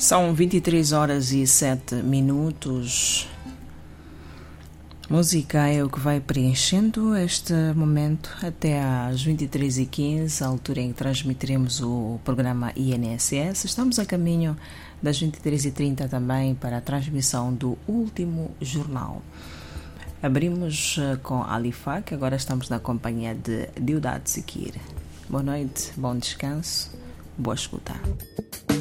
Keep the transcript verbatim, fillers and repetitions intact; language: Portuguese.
São vinte e três horas e sete minutos. Música é o que vai preenchendo este momento até às vinte e três e quinze, a altura em que transmitiremos o programa I N S S. Estamos a caminho das vinte e três e trinta também para a transmissão do último jornal. Abrimos com Alifá, que agora estamos na companhia de Deodato Sikir. Boa noite, bom descanso, boa escuta.